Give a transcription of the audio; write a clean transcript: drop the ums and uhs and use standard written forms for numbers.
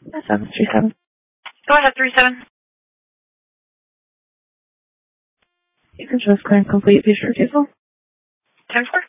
737. Go ahead, 37. You can just claim complete patient refusal. 10-4.